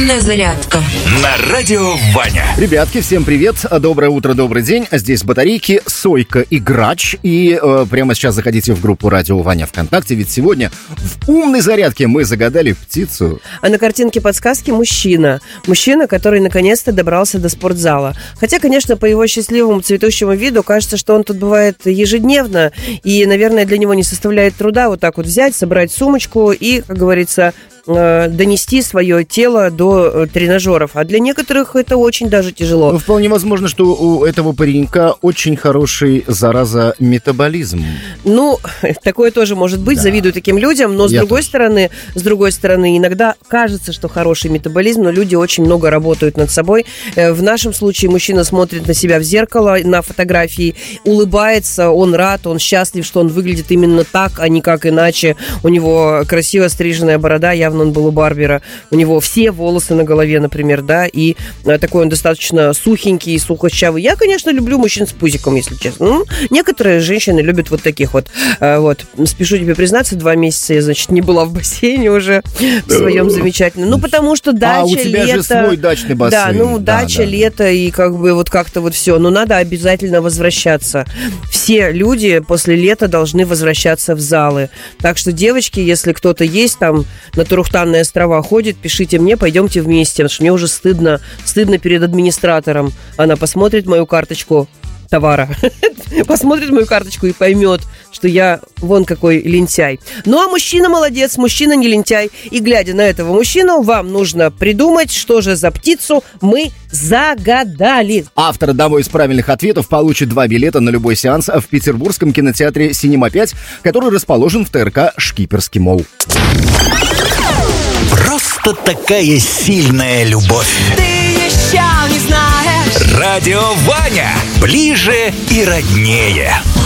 Умная зарядка на радио Ваня. Ребятки, всем привет, доброе утро, добрый день. Здесь батарейки, Сойка и Грач. И прямо сейчас заходите в группу Радио Ваня ВКонтакте, ведь сегодня в умной зарядке мы загадали птицу. А на картинке подсказки мужчина. Мужчина, который наконец-то добрался до спортзала. Хотя, конечно, по его счастливому цветущему виду кажется, что он тут бывает ежедневно. И, наверное, для него не составляет труда вот так вот взять, собрать сумочку и, как говорится, донести свое тело до тренажеров. А для некоторых это очень даже тяжело. Ну, вполне возможно, что у этого паренька очень хороший, зараза, метаболизм. Ну, такое тоже может быть, да. Завидую таким людям, но с другой стороны, иногда кажется, что хороший метаболизм, но люди очень много работают над собой. В нашем случае мужчина смотрит на себя в зеркало, на фотографии, улыбается, он рад, он счастлив, что он выглядит именно так, а не как иначе. У него красиво стриженная борода, явно он был у барбера, у него все волосы на голове, например, да, и такой он достаточно сухенький и сухощавый. Я, конечно, люблю мужчин с пузиком, если честно. Ну, некоторые женщины любят вот таких вот. Вот. Спешу тебе признаться, 2 месяца я, значит, не была в бассейне уже в своем замечательном. Ну, потому что дача, у тебя лето. Же свой дачный бассейн. Да, дача, лето, и как бы вот как-то вот все. Но надо обязательно возвращаться. Все люди после лета должны возвращаться в залы. Так что, девочки, если кто-то есть там на Турухтанные острова ходит, пишите мне, пойдемте вместе, потому что мне уже стыдно перед администратором. Она посмотрит мою карточку товара, посмотрит мою карточку и поймет, что я вон какой лентяй. Ну, а мужчина молодец, мужчина не лентяй. И глядя на этого мужчину, вам нужно придумать, что же за птицу мы загадали. Автор одного из правильных ответов получит 2 билета на любой сеанс в петербургском кинотеатре «Синема-5», который расположен в ТРК «Шкиперский молл». Просто такая сильная любовь. Ты еще не знаешь. Радио Ваня. Ближе и роднее.